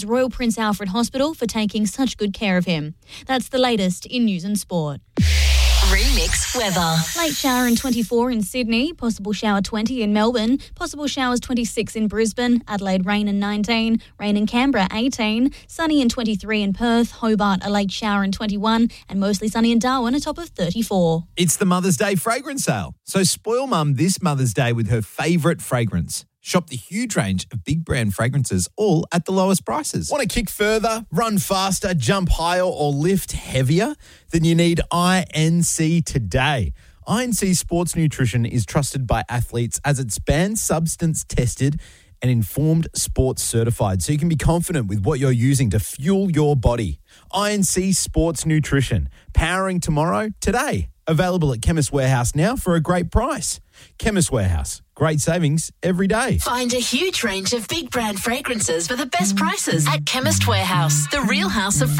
Royal Prince Alfred Hospital for taking such good care of him. That's the latest in news and sport. Remix weather. Late shower in 24 in Sydney, possible shower 20 in Melbourne, possible showers 26 in Brisbane, Adelaide rain in 19, rain in Canberra 18, sunny in 23 in Perth, Hobart a late shower in 21 and mostly sunny in Darwin, a top of 34. It's the Mother's Day fragrance sale. So spoil Mum this Mother's Day with her favourite fragrance. Shop the huge range of big brand fragrances, all at the lowest prices. Want to kick further, run faster, jump higher, or lift heavier? Then you need INC today. INC Sports Nutrition is trusted by athletes as it's banned substance tested and informed sports certified, so you can be confident with what you're using to fuel your body. INC Sports Nutrition, powering tomorrow, today. Available at Chemist Warehouse now for a great price. Chemist Warehouse, great savings every day. Find a huge range of big brand fragrances for the best prices at Chemist Warehouse, the real house of